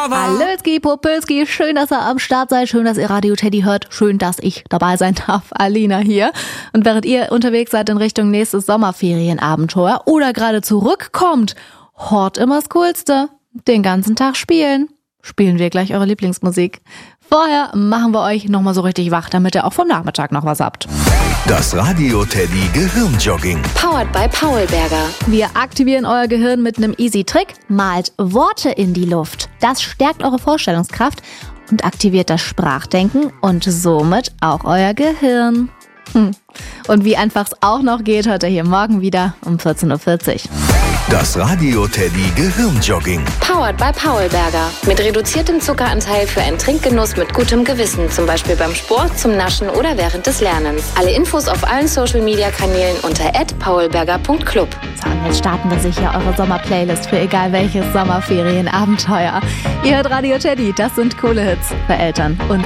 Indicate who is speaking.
Speaker 1: Hallöski, Popölski, schön, dass ihr am Start seid, schön, dass ihr Radio Teddy hört, schön, dass ich dabei sein darf. Alina hier. Und während ihr unterwegs seid in Richtung nächstes Sommerferienabenteuer oder gerade zurückkommt, hort immer das Coolste. Den ganzen Tag spielen. Spielen wir gleich eure Lieblingsmusik. Vorher machen wir euch nochmal so richtig wach, damit ihr auch vom Nachmittag noch was habt.
Speaker 2: Das Radio Teddy Gehirnjogging.
Speaker 3: Powered by Paulberger.
Speaker 1: Wir aktivieren euer Gehirn mit einem easy Trick. Malt Worte in die Luft. Das stärkt eure Vorstellungskraft und aktiviert das Sprachdenken und somit auch euer Gehirn. Und wie einfach es auch noch geht, hört ihr hier morgen wieder um 14.40 Uhr.
Speaker 2: Das Radio Teddy Gehirnjogging.
Speaker 3: Powered by Paulberger. Mit reduziertem Zuckeranteil für einen Trinkgenuss mit gutem Gewissen. Zum Beispiel beim Sport, zum Naschen oder während des Lernens. Alle Infos auf allen Social-Media-Kanälen unter @paulberger.club.
Speaker 1: So, und jetzt starten wir sicher eure Sommerplaylist für egal welches Sommerferienabenteuer. Ihr hört Radio Teddy, das sind coole Hits für Eltern und